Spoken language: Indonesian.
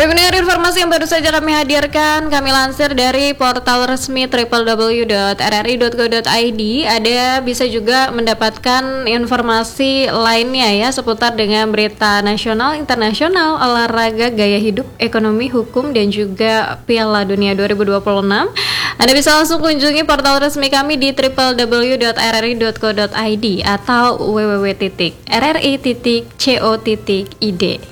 Baik, informasi yang baru saja kami hadirkan, kami lansir dari portal resmi www.rri.co.id. Ada bisa juga mendapatkan informasi lainnya ya seputar dengan berita nasional, internasional, olahraga, gaya hidup, ekonomi, hukum, dan juga Piala Dunia 2026. Anda bisa langsung kunjungi portal resmi kami di www.rri.co.id atau www.rri.co.id.